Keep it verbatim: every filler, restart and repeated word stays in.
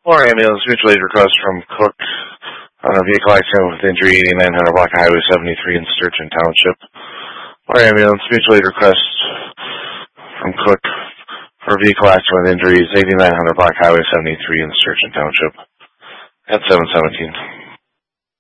Or ambulance, mutual aid request from Cook on a vehicle accident with injury, eighty-nine hundred block of Highway seventy-three in Sturgeon Township. Or ambulance, mutual aid request from Cook for a vehicle accident with injuries, eighty-nine hundred block Highway seventy-three in Sturgeon Township at seven seventeen.